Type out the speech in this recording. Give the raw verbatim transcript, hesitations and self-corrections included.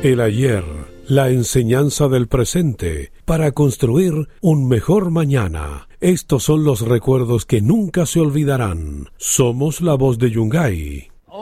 El ayer, la enseñanza del presente, para construir un mejor mañana. Estos son los recuerdos que nunca se olvidarán. Somos la voz de Yungay.